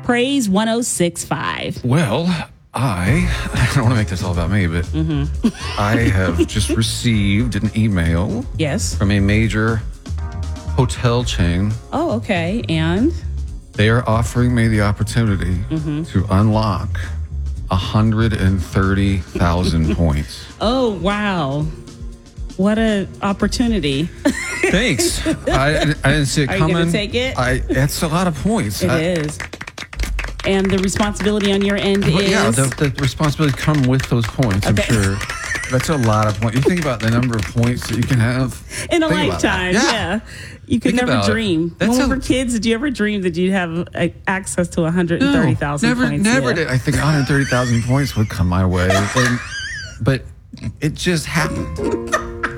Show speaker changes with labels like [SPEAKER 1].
[SPEAKER 1] Praise 106.5.
[SPEAKER 2] Well, I don't want to make this all about me, but I have just received an email
[SPEAKER 1] Yes.
[SPEAKER 2] from a major hotel chain.
[SPEAKER 1] Oh, okay. And?
[SPEAKER 2] They are offering me the opportunity to unlock 130,000 points.
[SPEAKER 1] Oh, wow. What an opportunity.
[SPEAKER 2] Thanks. I didn't see it
[SPEAKER 1] Are you
[SPEAKER 2] coming.
[SPEAKER 1] gonna take it?
[SPEAKER 2] It's a lot of points.
[SPEAKER 1] It is. And the responsibility on your end is?
[SPEAKER 2] Yeah, the responsibility come with those points, I'm sure. That's a lot of points. You think about the number of points that you can have
[SPEAKER 1] in a lifetime. Yeah. You could never dream. When we were kids, did you ever dream that you'd have access to 130,000 points?
[SPEAKER 2] Never did. I think 130,000 points would come my way. But it just happened.